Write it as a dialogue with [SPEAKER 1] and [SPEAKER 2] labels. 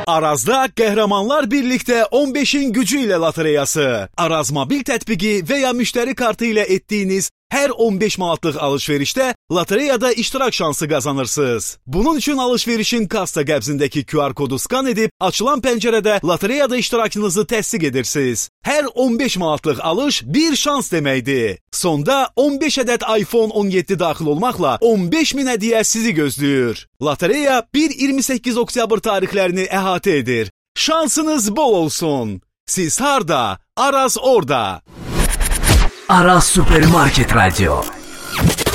[SPEAKER 1] Arazda qəhrəmanlar birlikdə 15-in gücü ilə lotereyası. Araz mobil tətbiqi və ya müştəri kartı ilə etdiyiniz hər 15 manatlıq alış-verişdə lotereyada iştirak şansı qazanırsınız. Bunun üçün alış-verişin kassa qəbzindəki QR kodu skan edib, açılan pəncərədə lotereyada iştirakınızı təsdiq edirsiniz. Hər 15 manatlıq alış bir şans deməkdir. Sonda 15 ədəd iPhone 17 daxil olmaqla 15 min hədiyyə sizi gözləyir. Lotereya 1-28 oktyabr tarixlərini əhatə edir. Şansınız bol olsun. Siz harda? Araz orada.
[SPEAKER 2] Araz Supermarket Radio.